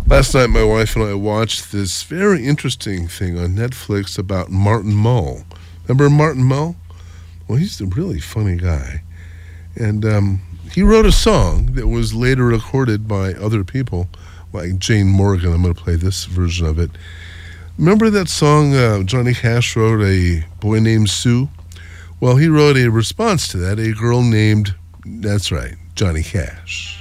Last night, my wife and I watched this very interesting thing on Netflix about Martin Mull. Remember Martin Mull? Well, he's a really funny guy. And he wrote a song that was later recorded by other people, like Jane Morgan. I'm going to play this version of it. Remember that song Johnny Cash wrote, A Boy Named Sue? Well, he wrote a response to that, a girl named, that's right, Johnny Cash.